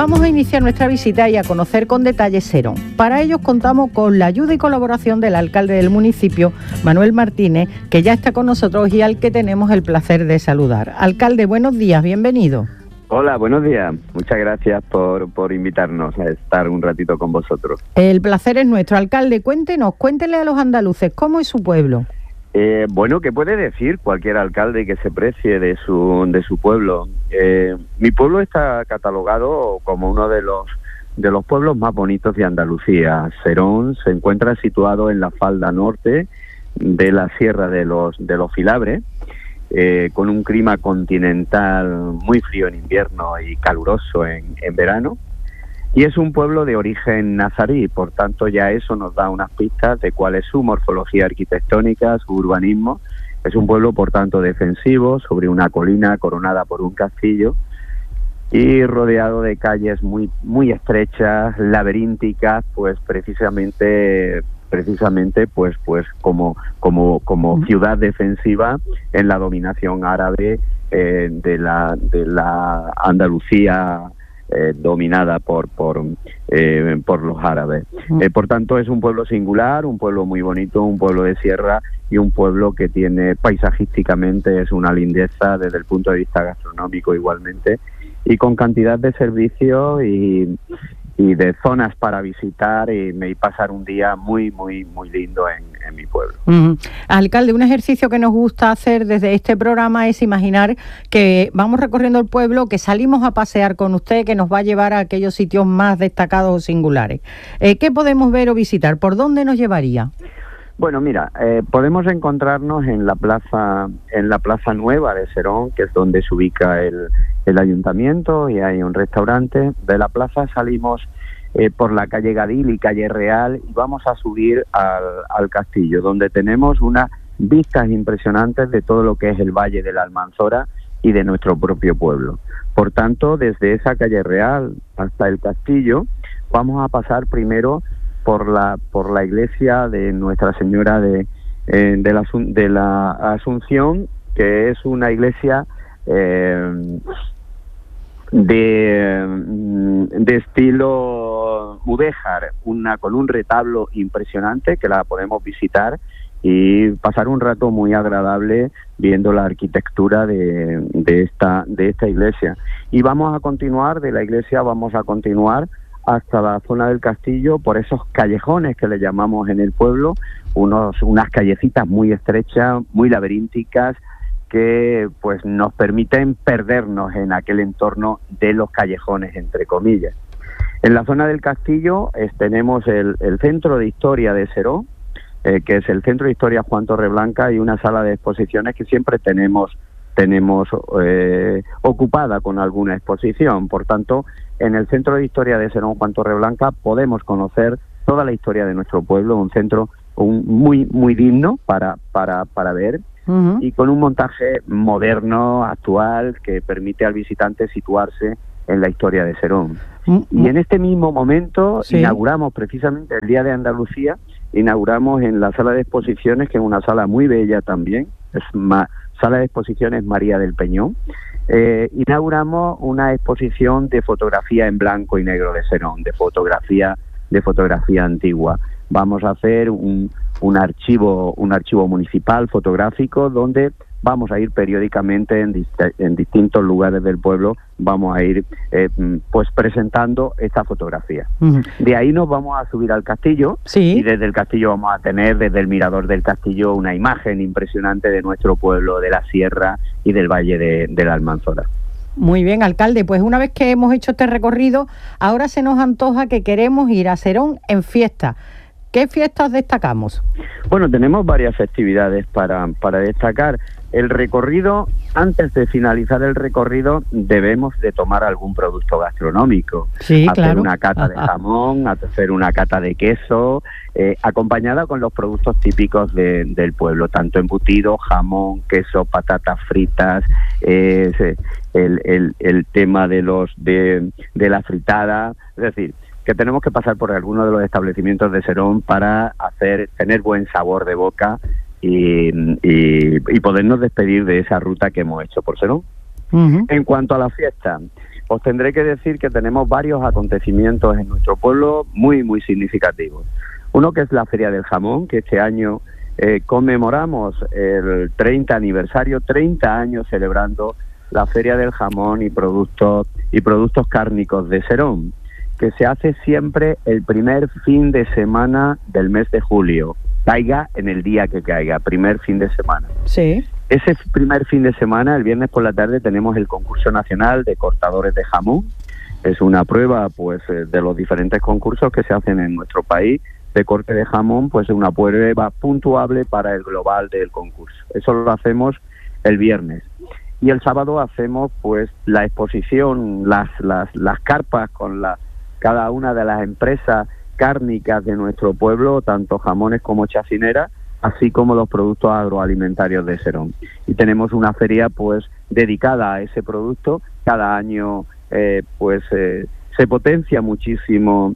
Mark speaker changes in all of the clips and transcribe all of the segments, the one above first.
Speaker 1: Vamos a iniciar nuestra visita y a conocer con detalle Serón. Para ello contamos con la ayuda y colaboración del alcalde del municipio, Manuel Martínez, que ya está con nosotros y al que tenemos el placer de saludar. Alcalde, buenos días, bienvenido.
Speaker 2: Hola, buenos días. Muchas gracias por invitarnos a estar un ratito con vosotros.
Speaker 1: El placer es nuestro. Alcalde, cuéntele a los andaluces cómo es su pueblo.
Speaker 2: Bueno, ¿qué puede decir cualquier alcalde que se precie de su pueblo? Mi pueblo está catalogado como uno de los pueblos más bonitos de Andalucía. Serón se encuentra situado en la falda norte de la Sierra de los Filabres, con un clima continental muy frío en invierno y caluroso en verano. Y es un pueblo de origen nazarí, por tanto ya eso nos da unas pistas de cuál es su morfología arquitectónica, su urbanismo. Es un pueblo, por tanto, defensivo, sobre una colina coronada por un castillo y rodeado de calles muy estrechas, laberínticas, pues precisamente pues como ciudad defensiva en la dominación árabe de la Andalucía dominada por los árabes. Por tanto, es un pueblo singular, un pueblo muy bonito, un pueblo de sierra y un pueblo que tiene paisajísticamente es una lindeza desde el punto de vista gastronómico igualmente, y con cantidad de servicios y de zonas para visitar y pasar un día muy lindo en mi pueblo.
Speaker 1: Alcalde, un ejercicio que nos gusta hacer desde este programa es imaginar que vamos recorriendo el pueblo, que salimos a pasear con usted, que nos va a llevar a aquellos sitios más destacados o singulares. ¿Qué podemos ver o visitar? ¿Por dónde nos llevaría?
Speaker 2: Bueno, mira, podemos encontrarnos en la plaza nueva de Serón, que es donde se ubica el ayuntamiento, y hay un restaurante. De la plaza salimos por la calle Gadil y calle Real y vamos a subir al castillo, donde tenemos unas vistas impresionantes de todo lo que es el Valle de la Almanzora y de nuestro propio pueblo. Por tanto, desde esa calle Real hasta el castillo vamos a pasar primero por la iglesia de Nuestra Señora de la Asunción, que es una iglesia de estilo mudéjar, con un retablo impresionante que la podemos visitar y pasar un rato muy agradable viendo la arquitectura de esta iglesia. Y vamos a continuar de la iglesia, hasta la zona del castillo por esos callejones que le llamamos en el pueblo, unas callecitas muy estrechas, muy laberínticas, que pues nos permiten perdernos en aquel entorno de los callejones, entre comillas. En la zona del castillo tenemos el Centro de Historia de Serón, que es el Centro de Historia Juan Torreblanca, y una sala de exposiciones que siempre tenemos ocupada con alguna exposición. Por tanto, en el Centro de Historia de Serón Juan Torreblanca podemos conocer toda la historia de nuestro pueblo, un centro muy digno para ver, y con un montaje moderno, actual, que permite al visitante situarse en la historia de Serón. Y en este mismo momento inauguramos precisamente el Día de Andalucía, inauguramos en la sala de exposiciones, que es una sala muy bella también, Sala de Exposiciones María del Peñón. Inauguramos una exposición de fotografía en blanco y negro de Serón, de fotografía antigua. Vamos a hacer un archivo municipal fotográfico donde vamos a ir periódicamente en distintos lugares del pueblo, vamos a ir pues presentando esta fotografía. De ahí nos vamos a subir al castillo, y desde el castillo vamos a tener, desde el mirador del castillo, una imagen impresionante de nuestro pueblo, de la sierra y del Valle de la Almanzora.
Speaker 1: Muy bien, alcalde, pues una vez que hemos hecho este recorrido, ahora se nos antoja que queremos ir a Serón en fiesta. ¿Qué fiestas destacamos?
Speaker 2: Bueno, tenemos varias festividades para destacar. El recorrido, antes de finalizar el recorrido, debemos de tomar algún producto gastronómico.
Speaker 1: Sí,
Speaker 2: hacer
Speaker 1: claro.
Speaker 2: Una cata de jamón, hacer una cata de queso, acompañada con los productos típicos del pueblo, tanto embutido, jamón, queso, patatas fritas, el tema de la fritada, es decir, que tenemos que pasar por alguno de los establecimientos de Serón para tener buen sabor de boca y podernos despedir de esa ruta que hemos hecho por Serón. En cuanto a la fiesta, os tendré que decir que tenemos varios acontecimientos en nuestro pueblo muy, muy significativos. Uno que es la Feria del Jamón, que este año conmemoramos el 30 aniversario, 30 años celebrando la Feria del Jamón y productos cárnicos de Serón, que se hace siempre el primer fin de semana del mes de julio, caiga en el día que caiga, primer fin de semana.
Speaker 1: Sí.
Speaker 2: Ese primer fin de semana, el viernes por la tarde, tenemos el concurso nacional de cortadores de jamón. Es una prueba, pues, de los diferentes concursos que se hacen en nuestro país de corte de jamón, pues es una prueba puntuable para el global del concurso. Eso lo hacemos el viernes. Y el sábado hacemos, pues, la exposición, las carpas con cada una de las empresas cárnicas de nuestro pueblo, tanto jamones como chacineras, así como los productos agroalimentarios de Serón. Y tenemos una feria, pues, dedicada a ese producto. Cada año, se potencia muchísimo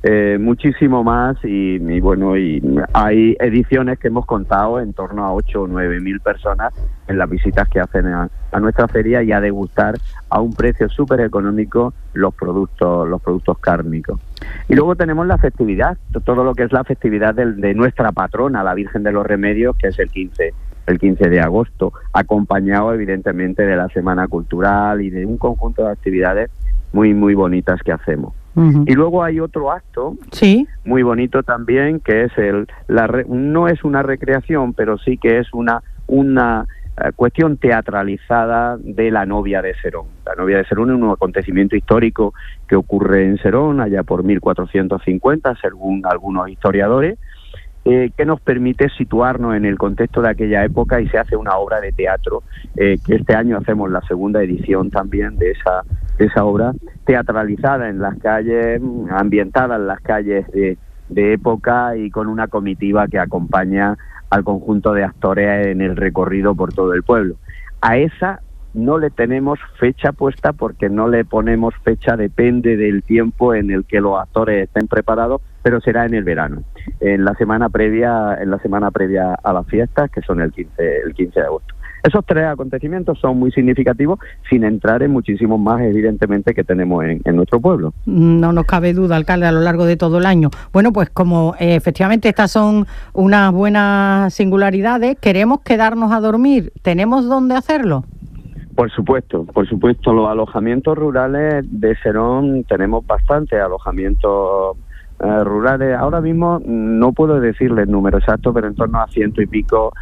Speaker 2: más y bueno, y hay ediciones que hemos contado en torno a 8 o 9 mil personas en las visitas que hacen a nuestra feria y a degustar a un precio súper económico los productos cárnicos. Y luego tenemos la festividad, todo lo que es la festividad de nuestra patrona, la Virgen de los Remedios, que es el 15 de agosto, acompañado evidentemente de la Semana Cultural y de un conjunto de actividades muy, muy bonitas que hacemos. Uh-huh. Y luego hay otro acto,
Speaker 1: sí,
Speaker 2: muy bonito también, que es no es una recreación, pero sí que es una cuestión teatralizada de la novia de Serón. La novia de Serón es un acontecimiento histórico que ocurre en Serón allá por 1450, según algunos historiadores, que nos permite situarnos en el contexto de aquella época y se hace una obra de teatro, que este año hacemos la segunda edición también de esa obra, teatralizada en las calles, ambientada en las calles de época y con una comitiva que acompaña al conjunto de actores en el recorrido por todo el pueblo. A esa no le tenemos fecha puesta porque no le ponemos fecha, depende del tiempo en el que los actores estén preparados, pero será en el verano, en la semana previa a las fiestas, que son el 15 de agosto. Esos tres acontecimientos son muy significativos, sin entrar en muchísimos más, evidentemente, que tenemos en nuestro pueblo.
Speaker 1: No nos cabe duda, alcalde, a lo largo de todo el año. Bueno, pues como efectivamente estas son unas buenas singularidades, queremos quedarnos a dormir. ¿Tenemos dónde hacerlo?
Speaker 2: Por supuesto, los alojamientos rurales de Serón, tenemos bastantes alojamientos rurales. Ahora mismo no puedo decirle el número exacto, pero en torno a ciento y pico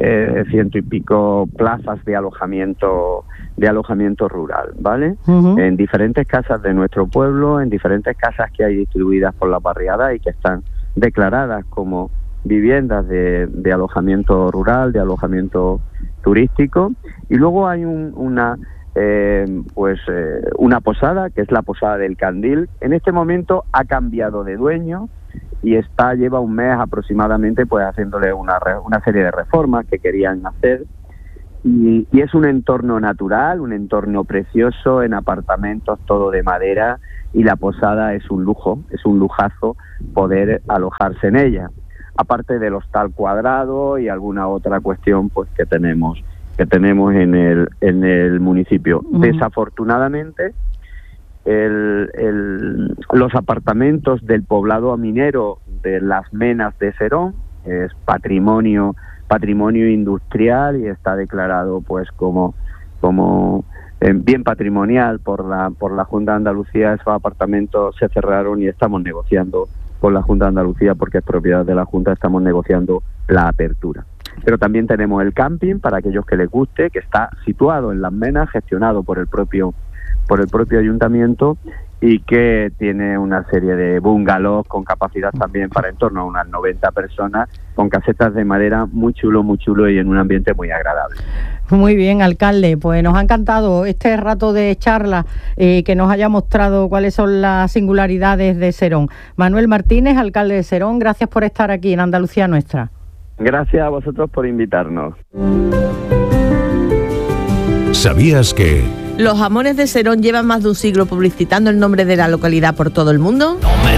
Speaker 2: plazas de alojamiento rural, ¿vale? Uh-huh. En diferentes casas de nuestro pueblo, en diferentes casas que hay distribuidas por la barriada y que están declaradas como viviendas de alojamiento rural, de alojamiento turístico. Y luego hay una posada, que es la Posada del Candil. En este momento ha cambiado de dueño y lleva un mes aproximadamente, pues, haciéndole una serie de reformas que querían hacer. Y es un entorno natural, un entorno precioso, en apartamentos, todo de madera, y la posada es un lujo, es un lujazo poder alojarse en ella, aparte del hostal cuadrado y alguna otra cuestión, pues, que tenemos en el municipio. Uh-huh. Desafortunadamente, los apartamentos del poblado minero de Las Menas de Serón es patrimonio industrial y está declarado, pues, como bien patrimonial por la Junta de Andalucía. Esos apartamentos se cerraron y estamos negociando con la Junta de Andalucía, porque es propiedad de la Junta, estamos negociando la apertura. Pero también tenemos el camping, para aquellos que les guste, que está situado en Las Menas, gestionado por el propio ayuntamiento, y que tiene una serie de bungalows con capacidad también para en torno a unas 90 personas, con casetas de madera, muy chulo y en un ambiente muy agradable.
Speaker 1: Muy bien, alcalde, pues nos ha encantado este rato de charla, que nos haya mostrado cuáles son las singularidades de Serón. Manuel Martínez, alcalde de Serón, gracias por estar aquí en Andalucía Nuestra.
Speaker 2: Gracias a vosotros por invitarnos.
Speaker 3: ¿Sabías que
Speaker 4: los jamones de Serón llevan más de un siglo publicitando el nombre de la localidad por todo el mundo?
Speaker 3: No me